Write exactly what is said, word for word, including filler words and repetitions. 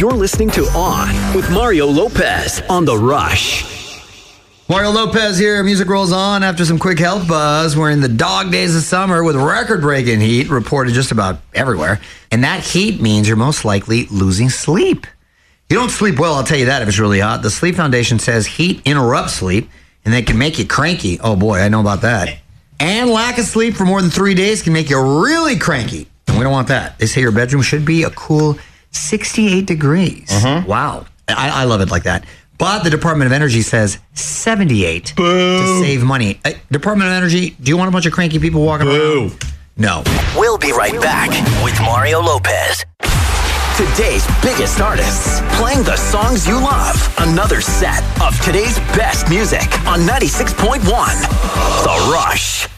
You're listening to On with Mario Lopez on The Rush. Mario Lopez here. Music rolls on after some quick health buzz. We're in the dog days of summer with record-breaking heat reported just about everywhere. And that heat means you're most likely losing sleep. You don't sleep well, I'll tell you that, if it's really hot. The Sleep Foundation says heat interrupts sleep, and they can make you cranky. Oh, boy, I know about that. And lack of sleep for more than three days can make you really cranky. And we don't want that. They say your bedroom should be a cool sixty-eight degrees. Uh-huh. Wow. I, I love it like that. But the Department of Energy says seventy-eight. Boo. To save money. Uh, Department of Energy, do you want a bunch of cranky people walking Boo. around? No. We'll be right back with Mario Lopez. Today's biggest artists playing the songs you love. Another set of today's best music on ninety-six point one The Rush.